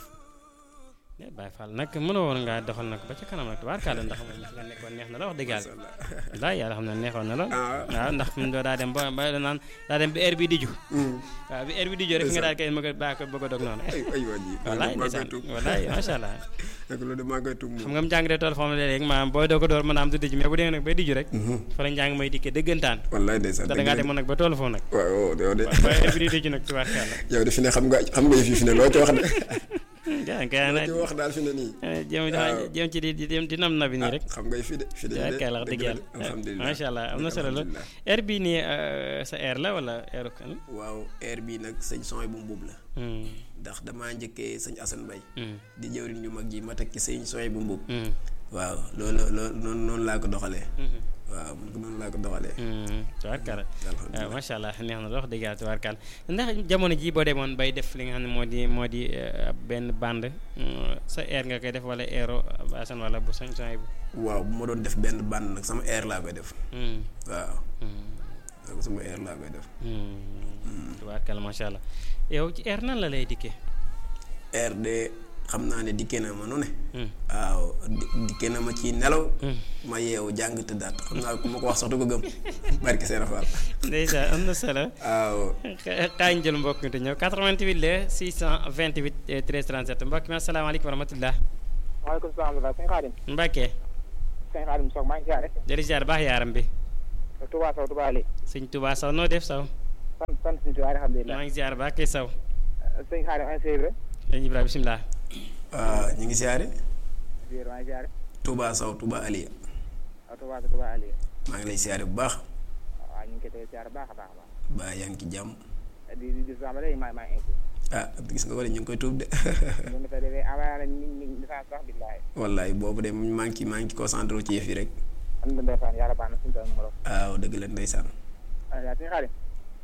jërëjëf. Baye Fall nag mënoo woon ngaa doxal nag ba ca kanam nag tubaarkàlla ndax moom fi nga nekkoon neex na la wax dëgg yàlla. wallaay yàlla xam ne neexoon na la. waaw ndax fi mu daa dem ba naan daa dem bi heure bi diju. waaw bi heure bi diju rek fi nga daal kay bëgg a dog noonu. wallaay ndeysaan wallaay macha allah. loolu de maa ngi koy tuub xam nga mu jàng de tool foofu léegi maanaam booy doo ko door mën a am du dij mais bu dee nag bay diju rek. fa la njàng may dikkee dëggantaan. wallaay ndeysaan da ngaa demoon nag ba tool foofu nag. waaw yow de. ba heure bi di diju nag tubaarkàlla. yow de fi ne xam nga yëf yi fi ne loo ci wax de. kay ci wax daal fi ne nii. jëm ci di nam na bi nii rek. xam nga fi de kay la wax dëgg yàlla alhamdulilah macha allah am na solo la. air bii nii sa air la wala airu kan. waaw air bii nag sëñ Soy bu mbuub la. ndax damaa njëkkee sëñ Assane Mbaye di jëwriñ ñu mag ji ma teg ci sëñ Soy bu mbuub. waaw loolu noonu laa ko doxalee. waaw noonu laa ko doxalee. tubaarkalla macha allah neex na wax dëgg yàlla tubaarkalla ndax jamono jii boo demoon bay def li nga xam ne moo di benn bande sa air nga koy def wala airo Assane wala bu sañ bu. waaw bu ma doon def benn bande nag sama air laa koy def. waaw. sama air laa koy def. tubaarkalla macha allah yow ci air nan la lay dikkee. air de. xam naa ne dikkee na ma nu ne. waaw dikkee na ma ci nelaw. ma yeewu jàng tëddaat xam naa ku ma ko wax sax du ko gëm. barke Sëriñ Fall. ndeysaan am na solo. waaw. xaañ jël mbokk mi te ñëw 88 la 628 13 37 mbokk mi asalaamaaleykum wa rahmatulah. waaleykum salaam wa rahmatulah sëñ Xaadim. Mbacke. sëñ Xaadim Sow maa ngi siyaare. jërëjëf siyaare baax yaaram bi. Touba Sow Touba Ali. sëñ Touba Sow noo def Sow. sant sëñ Touba alhamdulilah. maa ngi siyaare baax kay Sow. sëñ Xaadim an sëñ Ibra. sëñ Ibra bisimilah. ñu ngi siyaare. biir maa ngi siyaare. Touba Sow Touba Aliya. waaw Touba Sow Touba Aliya. maa ngi lay siyaare bu baax. waaw ñu ngi koy siyaare bu baax a baax. ba yaa ngi ci jàmm. di sama léegi maa ngi insisté. gis nga ko de ñu ngi koy tuub de. ñu ngi koy defee avant la ñu sax billaay. wallaay boobu de maa ngi ci concentré ci yëf yi rek. am na ndeysaan yàlla baax na suñu tool numéro. waaw dëgg la ndeysaan. waaw sëñ Xaadim.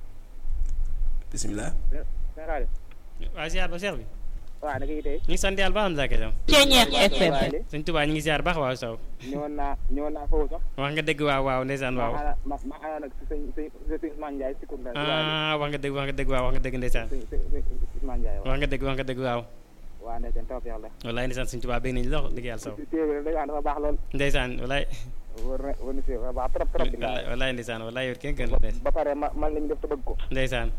bisimilah. sëñ Xaadim. waa ziar ba Cheikh bi. waaw naka yi tey. ñu ngi sant yàlla baax na saa kese. Ceeñeex FM. sëñ Touba ñu ngi ziar baax waaw Sow. ñëwoon naa foofu sax. wax nga dëgg waaw ndeysaan waaw. ma xanaa nag sëñ Ousmane Ndiaye si kur la. wax nga dëgg waaw wax nga dëgg ndeysaan. sëñ Ousmane Ndiaye waaw. wax nga dëgg waaw. waaw ndeysaan taw fi yàlla. wallaay ndeysaan sëñ Touba bëgg nañu lool dëgg yàlla Sow. ndeysaan dafa baax lool. ndeysaan wallaay. wër na si baax trop trop. wallaay ndeysaan wallaay yow kenn gën ba pare man lañu def te bëgg ko. ndeysaan.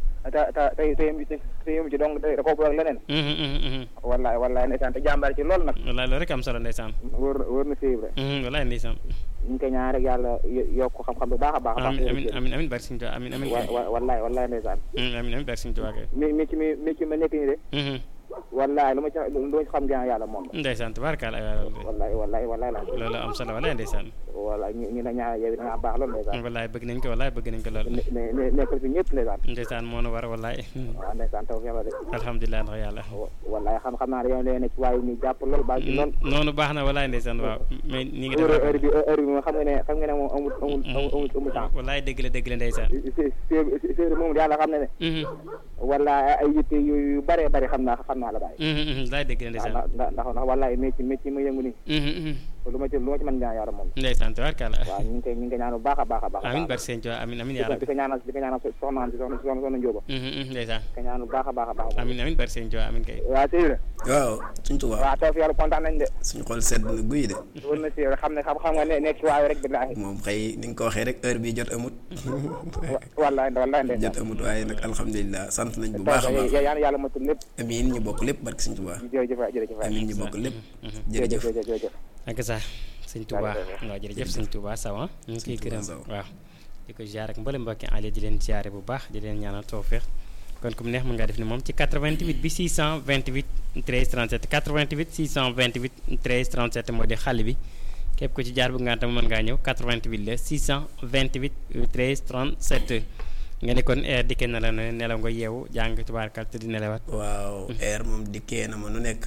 te yëm ci donc da koo bëgg leneen. wallaay ndeysaan te jàmbaar ci lool nag. wallaay loolu rek am solo ndeysaan. wër na si rek. wallaay ndeysaan. ñu ngi koy ñaan rek yàlla yokk xam-xam bu baax a baax. amiin barke Sëñ Tuubaa amiin. wallaay ndeysaan. amiin barke Sëñ Tuubaa kay. mi ci ma nekk nii de. wallaay lu ma ci xam gën yàlla moom la. ndeysaan tabaarkalla. wallaay la. loolu am solo wallaay ndeysaan. wallaay ñu ne ñaan yow da ngaa baax lool ndeysaan. wallaay bëgg nañ ko lool. nekkal fi ñëpp ndeysaan. ndeysaan moo nu war wallaay. waaw ndeysaan taw yàlla de. alhamdulilah ndax yàlla. wallaay xam naa ne yow lee nekk waaye ñu jàpp lool baax ci lool. noonu baax na wallaay ndeysaan waaw. mais ni nga def heure bi moom xam nga ne moom amul temps. wallaay dëgg la ndeysaan. séeréer moom yàlla xam na ne. wallaay ay yitte yu bare xam naa la bàyyi. laay dëgg la ndeysaan. ndax wallaay métier ma yëngu nii. lu ma ci mën ñaan yàlla moom. ndeysaan tabarkalla. waaw ñu ngi koy ñaan bu baax a baax. amiin barke Sëñ Tuubaa amiin yaa rabbi. di ko ñaanal soxna Njóoba. ndeysaan. di ko ñaan bu baax a baax. amiin barke Sëñ Tuubaa amiin kay. waaw Seydou. waaw Sëñ Tuubaa. waaw taw fi yàlla kontaan nañ de. suñu xol sedd na guy de. wër na si xam nga nekk ci waaye rek billaahi. moom xëy ni nga ko waxee rek heure bi jot amut. wallaay ndeysaan. jot amut waaye nag alhamdulilah sant nañ bu baax a baax. yàlla matul lépp. amiin ñu bokk lépp barke Sëñ Tuubaa. jërëjëf amiin ñu bokk lépp. jërëjëf. ak sa Sëñ Tuubaa waaw jërëjëf Sëñ Tuubaa sawa ñu ngi koy gërëm waaw di ko ziar ak mboolem mbokki ali di leen ziare bu baax di leen ñaanal tawfeex kon ku mu neex mën ngaa def ni moom ci 88 bi 628 13 37 88 628 13 37 moo di xale bi képp ku ci jaar bu nga tam mën ngaa ñëw 88 la 628 13 37 nga ne kon air dikkee na la ne nelaw nga yeewu jàng tubaarkal te di nelawaat. waaw air moom dikkee na ma nu nekk.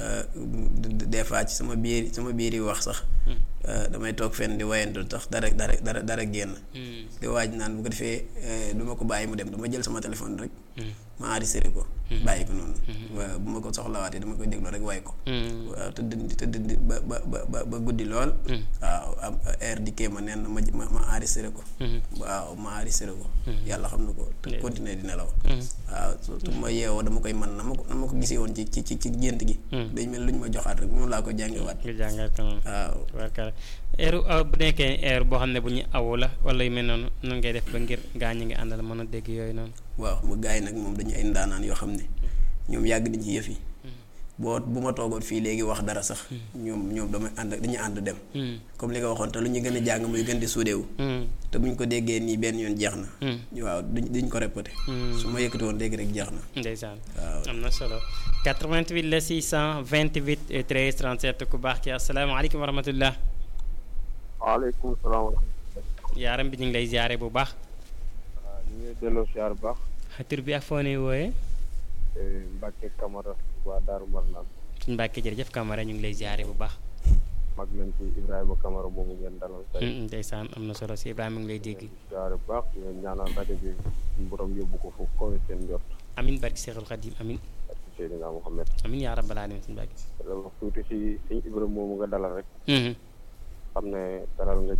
des fois ci sama biir yi wax sax. damay toog fenn di wayandu tax dara génn. di waaj naan bu ko defee du ma ko bàyyi mu dem dama jël sama téléphone rek. ma enregistré ko bàyyi ko noonu waaw bu ma ko soxlawaatee dama koy déglu rek way ko waaw tëdd ba guddi lool waaw am air dikkee ma neen ma enregistré ko waaw ma enregistré ko yàlla xam na ko te continuer di nelaw waaw surtout ma yeewoo dama koy mën na ma ko gisee woon ci gént gi dañ mel lu ñu ma joxaat rek moom laa ko jàngewaat waaw heure bu nekkee heure boo xam ne bu ñu awu la wala yu mel noonu nan ngay def ba ngir gaa ñi ngi àndal mën a dégg yooyu noonu waaw mu gars yi nag moom dañu ay ndaanaan yoo xam ne ñoom yàgg nañ ci yëf yi bu ma toogoon fii léegi wax dara sax ñoom dañuy ànd dem comme li nga waxoon te lu ñu gën a jàng muy gën di suudeewu te buñ ko déggee nii benn yoon jeex na waaw duñ ko répété su ma yëkkati woon léegi rek jeex na ndeysaan waaw am na solo 88 la 628 13 37 ku baax ki asalaamaaleykum wa rahmatullah waaleykum salaam wa rahmatullah yaaram bi ñu ngi lay ziare bu baax ñu ngi delloo ziar bu baax tur bi ak foo ne wooyee Mbacke Camara waa Daaru Marnaan suñ Mbacke jërëjëf Camara ñu ngi lay ziare bu baax mag lañ ci Ibrahima Camara moomu ngeen dalal tey ndeysaan am na solo si Ibrahima ngi lay dégg ziare bu baax ñu ñaanal rajo bi suñu borom yóbbu ko foofu kowe seen njort amin barki Seexul Xadim amin barki Seydina Muhammad amin yaa rabbal alamin suñ Mbacke la wax tuuti si suñ Ibrahima moomu nga dalal rek xam ne dalal nga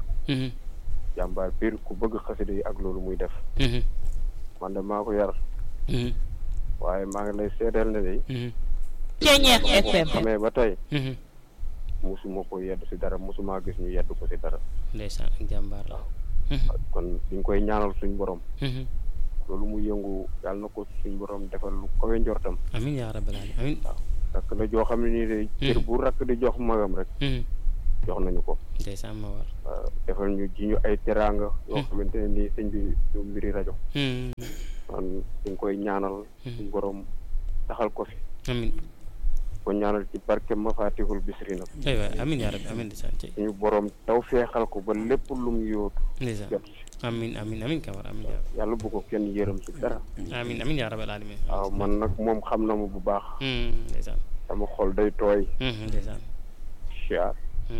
jàmbaar biir ku bëgg xasida yi ak loolu muy def man de maa ko yar waaye maa ngi lay seedeel ne de Ceeñeex FM xamee ba tey musuma ko yedd si dara musuma gis ñu yedd ko si dara ndeysaan ak jàmbaar la kon diñ koy ñaanal suñ borom loolu mu yëngu yàlla na ko suñ borom defal lu kawe njortam amin yaa rabbal alamin amin waaw rakk la joo xam ne nii de cër bu rakk di jox magam rek jox nañu ko ndeysaan ma war defal ñu ji ñu ay teraanga yoo xamante ne nii sëñ bi ñu mbiri rajo kon dañ koy ñaanal suñ borom taxal ko fi amin ko ñaanal ci barke Mafatihul Bisri nag aywa amin yaa rabbi amin ndeysaan ci suñu borom taw feexal ko ba lépp lu mu yóotu ndeysaan jot amin Camara amin yàlla bu ko kenn yërëm si dara amin yaa rabbal alamin waaw man nag moom xam na ma bu baax ndeysaan sama xol day tooy ndeysaan siyaar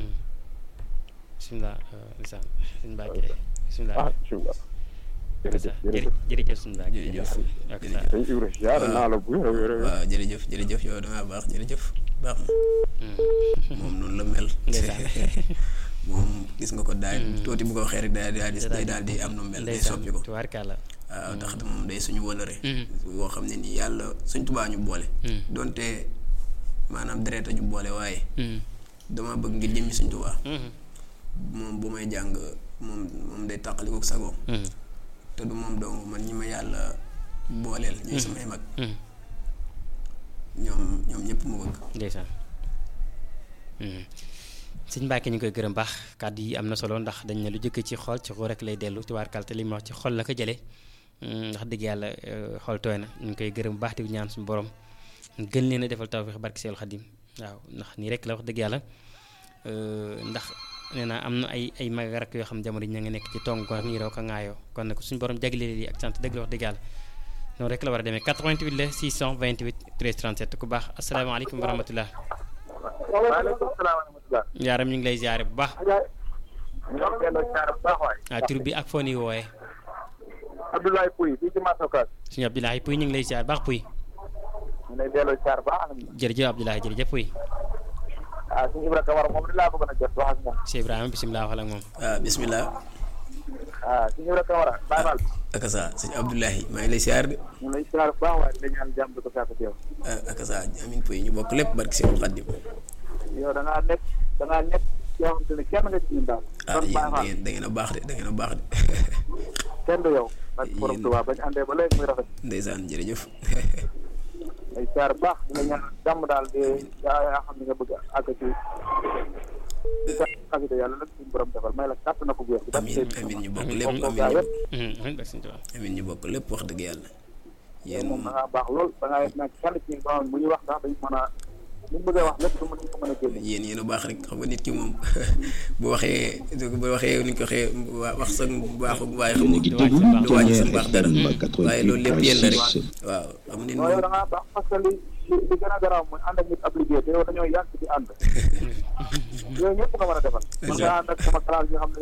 bismillah ndeysaan suñu Mbàkke bismillah bismillah jërëjëf suñu Mbàkke jërëjëf ak sëñ Ibra siyaar naa la bu wér waaw jërëjëf yow dangaa baax jërëjëf baax na moom noonu la mel moom gis nga ko daal tuuti bu ko waxee rek day daal di am nu mel day soppi ko tubaarkàlla waaw tax moom day suñu wëlëre boo xam ne nii yàlla suñ Tubaa ñu boole donte maanaam dereeta ñu boole waaye dama bëgg ngir jëmmi suñ Tubaa moom bu may jàng moom day tàqali ko sagoom te du moom dong man ñi ma yàlla booleel ñooy samay mag ñoom ñëpp mu bëgg ndeysaan sëñ Mbacke ñu koy gërëm baax kàddu yi am na solo ndax dañ ne lu jëkk ci xol ci xol rek lay dellu tubaarkàlla te li ma wax ci xol la ko jëlee ndax dëgg yàlla xol tooy na ñu ngi koy gërëm baax di ñaan suñu borom gën leen a defal tawfiix barke Seexul Xadim waaw ndax nii rek la wax dëgg yàlla ndax nee naa am na ay mag rak yoo xam jamono yi ña ngi nekk ci tong ko nii raw ka ŋaayoo kon nag suñu borom jagleel yi ak sant dëgg la wax dëgg yàlla noonu rek la war a demee 88 la 628 13 37 ku baax asalaamaaleykum wa rahmatullah waaleykum salaam wa rahmatullah yaaram ñu ngi lay ziare bu baax ñoo delloo ziar bu baax waay tur bi ak foo ni wooyee Abdoulaye Pouy fii ci Masokas suñu Abdoulaye Pouy ñu ngi lay ziare baax Pouy ñu lay delloo ziar baax jërëjëf Abdoulaye jërëjëf Pouy suñu Ibrahima Camara moom di laa bëgg na jot wax ak moom Cheikh Ibrahima bisimilah waxal ak moom bismillah suñu Ibrahima Camara bàyyi faal ak sa sëñ Abdoulaye maa ngi lay siyaar de ñu lay ziar bu baax waaye di la ñaan jàmm di ko fekk ci yow ak sa amin Pouy ñu bokk lépp barke Seexul Xadim yow da ngaa nekk yoo xam te ne kenn nga ci ñun daal yéen da ngeen a baax de kenn du yow nag borom Tuubaa bañ àndee ba léegi muy rafet ndeysaan jërëjëf ay ziar bu baax di la ñaan jàmm daal di yaa xam ne nga bëgg àgg ci xasida yàlla nag suñu borom defal may la kàtt na ko bu wér amin ñu bokk lépp amin ñu bokk lépp wax dëgg yàlla yéen moom da ngaa baax lool da ngaa nekk kenn ci ñun ba bu ñuy wax sax dañu mën a li mu bëgg a wax lépp du mën ko mën a génne yéen a baax rek xam nga nit ki moom bu waxee ni ko waxee wax sa baaxu waaye xam nga du wàññi sa baax dara waaye loolu lépp yéen la rek waaw am nit yow da ngaa baax parce que li gën a garaaw mooy ànd ak nit ab liggéey te yow dañoo yàgg di ànd yooyu ñëpp nga mën a defal man nga ànd ak sama classe yi nga xam ne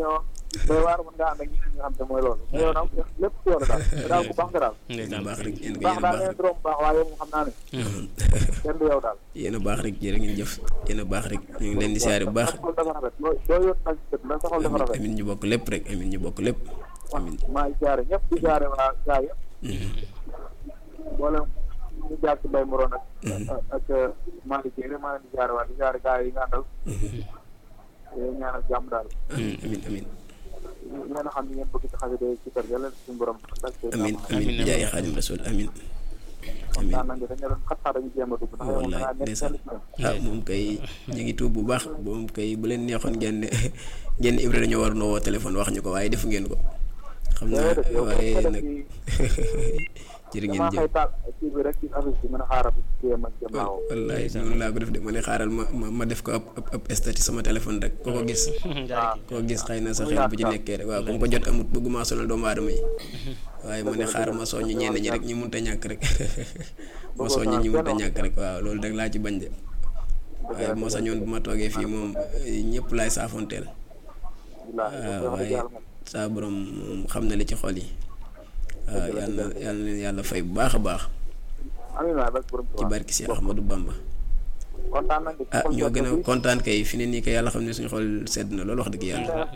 doy waar mën ngaa ànd ak ñeneen ñi nga xam te mooy loolu mais yow nag lépp ci yow la daal daal ku baax nga daal yéen a baax rek yéen a baax daal baax leen rek trop baax waaye moom xam naa ne kenn du yow daal yéen a baax rek jërë ngeen jëf yéen a baax rek ñu ngi leen di siyaare bu baax saxol dafa rafet doo yoon nag sët la saxol dafa rafet amin ñu bokk lépp rek amin ñu bokk lépp amin maa ngi jaare ñëpp di jaare waa gaa yëpp wala ñu jaar ci mbay moroon ak maa ngi jéere maa ngi di jaare waa di jaare gaa yi nga àndal ñaanal jàmm daal amin amin ngeen a xam ni ngeen bëgg ci xasida ci kër yàlla suñu borom amin amin jaay Xaadim Rasul amin amin kontaan nañ dañu doon xat dañu jéem a dugg ndax yow wallaay ndeysaan moom kay ñu ngi tuub bu baax moom kay bu leen neexoon ngeen Ibra dañoo war noo woo téléphone wax ñu ko waaye defu ngeen ko xam naa waaye nag jërë ngeen jëf kii bi rek ci affiche bi mën a xaaral jéem ak jëm laa woo wallaay noonu laa ko def de ma ne xaaral ma def ko ab statut sama téléphone rek ko gis koo gis xëy na sa xel bu ci nekkee rek waaw comme ko jot amut bëgguma sonal doomu aadama yi waaye ma ne xaaral ma soññ ñenn ñi rek ñi mënta ñàkk rek ma soññ ñi mënta ñàkk rek waaw loolu rek laa ci bañ de waaye moo sañoon bu ma toogee fii moom ñëpp laay saafonteel waaw waaye saa borom moom xam na li ci xol yi waaw yàlla fay bu baax a baax ci barki si Ahmadou Bamba ñoo gën a kontaan kay fi ne nii kay yàlla xam ne suñu xol sedd na loolu wax dëgg yàlla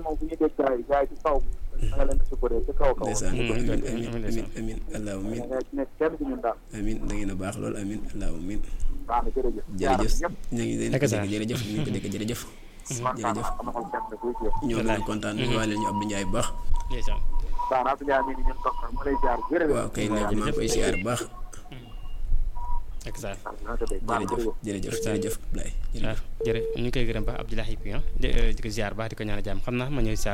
ndeysaan amin amin amin allahumma amin da ngeen a baax loolu amin allahumma jërëjëf ñu ngi leen ko dégg jërëjëf ñu ngi ko dégg jërëjëf jërëjëf ñoo gën a kontaan ñu waa leen ñu Abdou Ndiaye bu baax waaw kay léegi maa ngi koy siyaar bu baax jërëjëf Abdoulaye jërëjëf ñu ngi koy gërëm baax Abdoulaye bi di ko ziar baax di ko ñaan jàmm xam naa ma ñëw